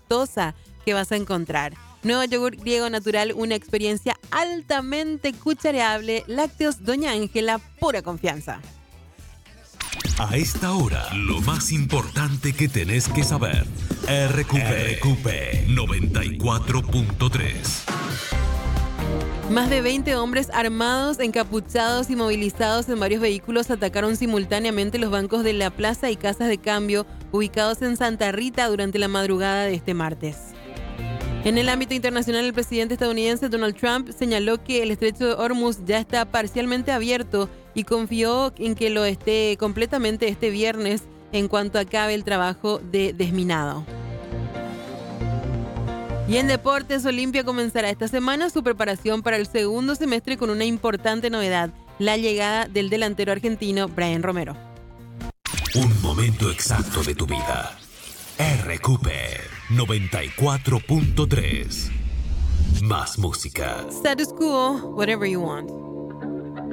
gustosa que vas a encontrar. Nuevo yogur griego natural, una experiencia altamente cuchareable. Lácteos Doña Ángela, pura confianza. A esta hora, lo más importante que tenés que saber. RQP 94.3. Más de 20 hombres armados, encapuchados y movilizados en varios vehículos atacaron simultáneamente los bancos de la plaza y casas de cambio ubicados en Santa Rita durante la madrugada de este martes. En el ámbito internacional, el presidente estadounidense Donald Trump señaló que el estrecho de Hormuz ya está parcialmente abierto y confió en que lo esté completamente este viernes en cuanto acabe el trabajo de desminado. Y en deportes, Olimpia comenzará esta semana su preparación para el segundo semestre con una importante novedad, la llegada del delantero argentino Brian Romero. Un momento exacto de tu vida. RQP 94.3. Más música. Status quo, whatever you want.